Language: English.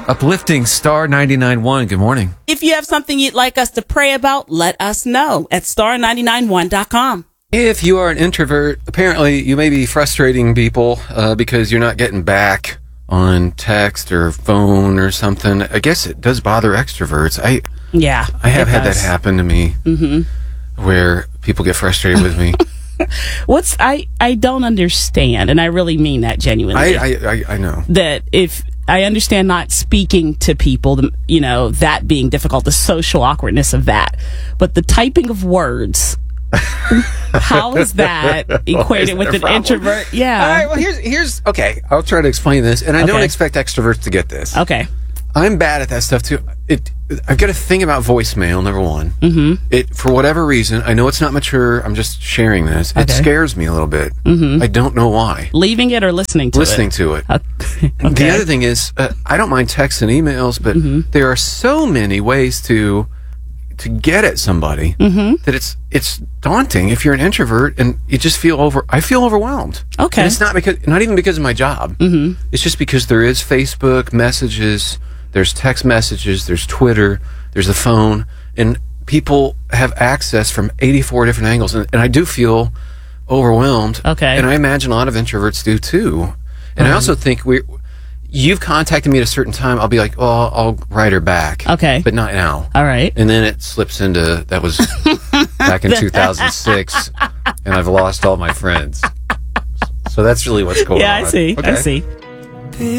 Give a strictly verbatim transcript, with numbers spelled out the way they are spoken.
Uplifting Star ninety-nine point one. Good morning. If you have something you'd like us to pray about, let us know at star nine nine one dot com. If you are an introvert, apparently you may be frustrating people uh, because you're not getting back on text or phone or something. I guess it does bother extroverts. I Yeah, I have it had does. that happen to me, mm-hmm. where people get frustrated with me. What's I I don't understand, and I really mean that genuinely. I, I, I, I know. that if I understand not speaking to people, the- you know, that being difficult, the social awkwardness of that, but the typing of words. How is that equated that with a an problem? introvert? Yeah. All right, well, here's, here's, okay, I'll try to explain this, and I don't Okay. expect extroverts to get this. Okay. I'm bad at that stuff too. It, I've got a thing about voicemail, number one. Mm-hmm. It, for whatever reason, I know it's not mature, I'm just sharing this. It Okay. scares me a little bit. Mm-hmm. I don't know why. Leaving it or listening to Listening it? to it. Okay. The other thing is, uh, I don't mind texts and emails, but Mm-hmm. there are so many ways to to get at somebody Mm-hmm. that it's it's daunting if you're an introvert, and you just feel over. I feel overwhelmed. Okay. And it's not because, not even because of my job. Mm-hmm. It's just because there is Facebook messages, there's text messages, there's Twitter, there's the phone, and people have access from eighty-four different angles, and, and I do feel overwhelmed. Okay. And I imagine a lot of introverts do too. And I also think we. You've contacted me at a certain time. I'll be like, "Oh, I'll, I'll write her back." Okay. but not now. All right. And then it slips into that was back in two thousand six, and I've lost all my friends. So that's really what's going Yeah, on. I see. I Okay. see.